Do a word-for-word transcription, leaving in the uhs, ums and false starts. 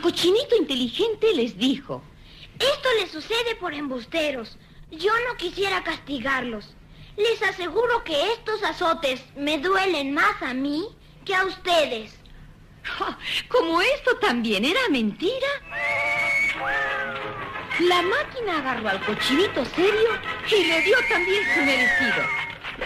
cochinito inteligente les dijo: esto les sucede por embusteros. Yo no quisiera castigarlos. Les aseguro que estos azotes me duelen más a mí que a ustedes. Oh, como esto también era mentira, la máquina agarró al cochinito serio y le dio también su merecido.